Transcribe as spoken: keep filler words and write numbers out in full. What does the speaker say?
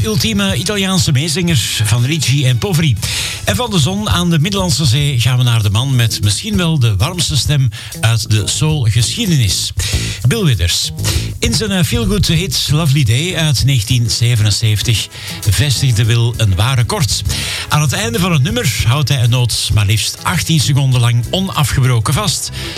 ultieme Italiaanse meezinger van Ricci en Poveri. En van de zon aan de Middellandse Zee gaan we naar de man met misschien wel de warmste stem uit de soulgeschiedenis. Bill Withers. In zijn feel-good hit Lovely Day uit negentien zevenenzeventig vestigde Will een ware record. Aan het einde van het nummer houdt hij een noot maar liefst achttien seconden lang onafgebroken vast.